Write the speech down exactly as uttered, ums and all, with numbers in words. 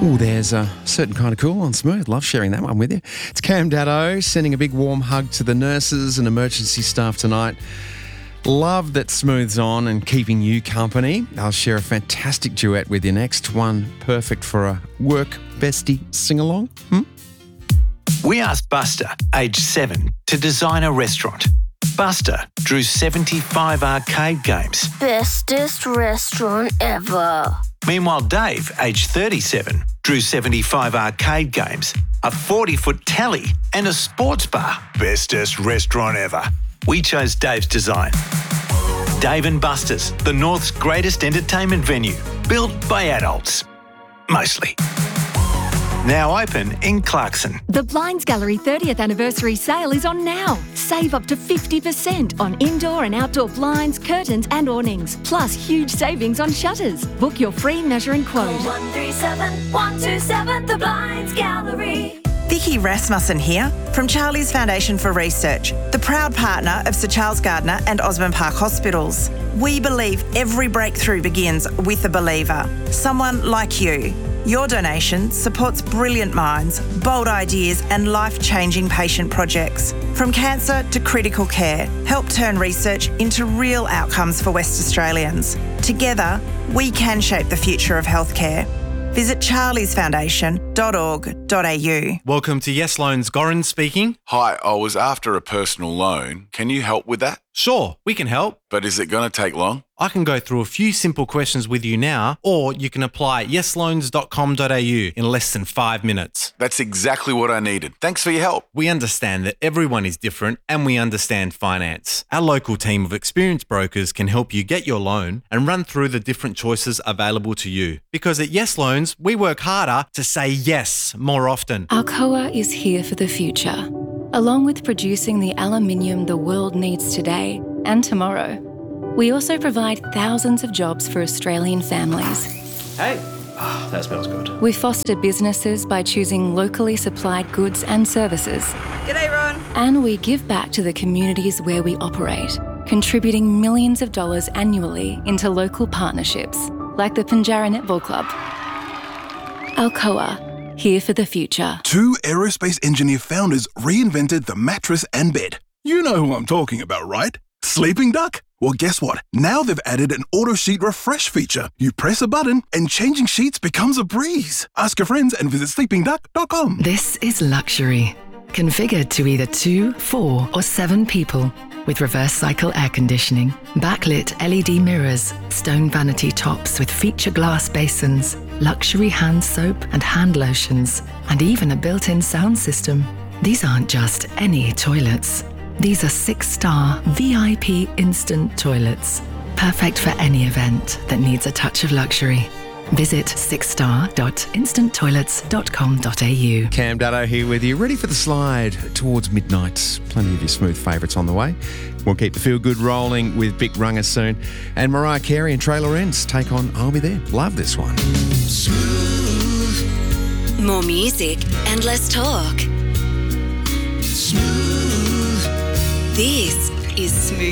Oh, there's a certain kind of cool on Smooth. Love sharing that one with you. It's Cam Daddo sending a big warm hug to the nurses and emergency staff tonight. Love that Smooth's on and keeping you company. I'll share a fantastic duet with you next. One perfect for a work bestie sing-along. Hmm? We asked Buster, age seven, to design a restaurant. Buster drew seventy-five arcade games. Bestest restaurant ever. Meanwhile, Dave, age thirty-seven, drew seventy-five arcade games, a forty-foot telly and a sports bar. Bestest restaurant ever. We chose Dave's design. Dave and Buster's, the North's greatest entertainment venue, built by adults. Mostly. Now open in Clarkson. The Blinds Gallery thirtieth anniversary sale is on now. Save up to fifty percent on indoor and outdoor blinds, curtains and awnings. Plus huge savings on shutters. Book your free measure and quote. one three seven, one two seven, The Blinds Gallery. Vicky Rasmussen here from Charlie's Foundation for Research, the proud partner of Sir Charles Gardner and Osborne Park Hospitals. We believe every breakthrough begins with a believer, someone like you. Your donation supports brilliant minds, bold ideas and life-changing patient projects. From cancer to critical care, help turn research into real outcomes for West Australians. Together, we can shape the future of healthcare. Visit charlies foundation dot org dot a u. Welcome to Yes Loans, Goran speaking. Hi, I was after a personal loan. Can you help with that? Sure, we can help. But is it going to take long? I can go through a few simple questions with you now, or you can apply at yes loans dot com dot a u in less than five minutes. That's exactly what I needed. Thanks for your help. We understand that everyone is different and we understand finance. Our local team of experienced brokers can help you get your loan and run through the different choices available to you. Because at Yes Loans, we work harder to say yes more often. Alcoa is here for the future, along with producing the aluminium the world needs today and tomorrow. We also provide thousands of jobs for Australian families. Hey, oh, that smells good. We foster businesses by choosing locally supplied goods and services. G'day, Ron. And we give back to the communities where we operate, contributing millions of dollars annually into local partnerships, like the Pinjarra Netball Club. Alcoa, here for the future. Two aerospace engineer founders reinvented the mattress and bed. You know who I'm talking about, right? Sleeping Duck? Well, guess what? Now they've added an auto sheet refresh feature. You press a button and changing sheets becomes a breeze. Ask your friends and visit sleeping duck dot com. This is luxury. Configured to either two, four or seven people. With reverse cycle air conditioning, backlit L E D mirrors, stone vanity tops with feature glass basins, luxury hand soap and hand lotions, and even a built-in sound system. These aren't just any toilets. These are six-star V I P instant toilets, perfect for any event that needs a touch of luxury. Visit six star dot instant toilets dot com dot a u. Cam Daddo here with you, ready for the slide towards midnight. Plenty of your Smooth favourites on the way. We'll keep the feel good rolling with Big Runga soon. And Mariah Carey and Trey Lawrence take on I'll Be There. Love this one. Smooth. More music and less talk. Smooth. This is Smooth